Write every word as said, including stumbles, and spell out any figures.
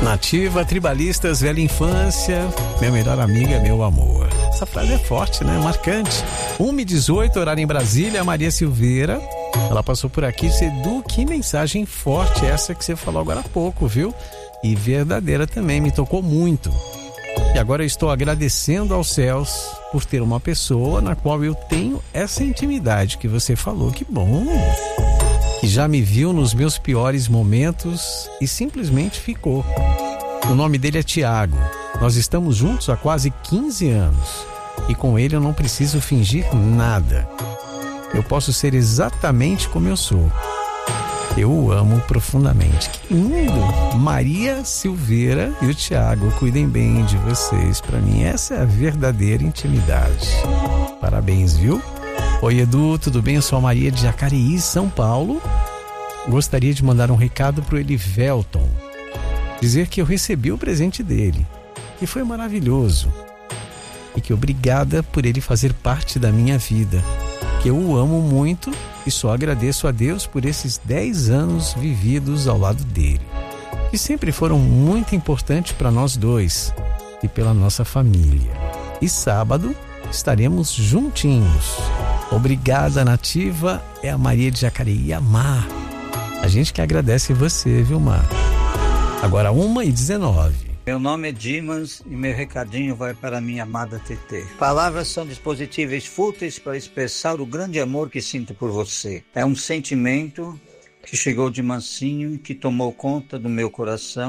Nativa, tribalistas, velha infância, meu melhor amigo é meu amor. Essa frase é forte, né? Marcante. uma e dezoito, horário em Brasília, Maria Silveira. Ela passou por aqui. Edu, que mensagem forte essa que você falou agora há pouco, viu? E verdadeira também, me tocou muito. E agora eu estou agradecendo aos céus por ter uma pessoa na qual eu tenho essa intimidade que você falou. Que bom! Que já me viu nos meus piores momentos e simplesmente ficou. O nome dele é Tiago. Nós estamos juntos há quase quinze anos e com ele eu não preciso fingir nada. Eu posso ser exatamente como eu sou. Eu o amo profundamente. Que lindo! Maria Silveira e o Tiago, cuidem bem de vocês. Para mim, essa é a verdadeira intimidade. Parabéns, viu? Oi, Edu, tudo bem? Eu sou a Maria de Jacareí, São Paulo. Gostaria de mandar um recado pro Elivelton. Dizer que eu recebi o presente dele, que foi maravilhoso. E que obrigada por ele fazer parte da minha vida. Que eu o amo muito e só agradeço a Deus por esses dez anos vividos ao lado dele. Que sempre foram muito importantes para nós dois e pela nossa família. E sábado estaremos juntinhos. Obrigada, Nativa. É a Maria de Jacareí, a Mar. A gente que agradece você, viu, Mar? Agora uma e dezenove. Meu nome é Dimas e meu recadinho vai para minha amada Tetê. Palavras são dispositivos fúteis para expressar o grande amor que sinto por você. É um sentimento que chegou de mansinho e que tomou conta do meu coração.